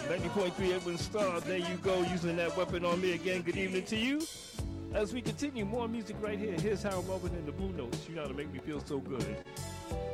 90.3 Edwin Star. There you go, using that weapon on me again. Good evening to you. As we continue, more music right here. Here's Harold Melvin and the Blue Notes. You know how to make me feel so good.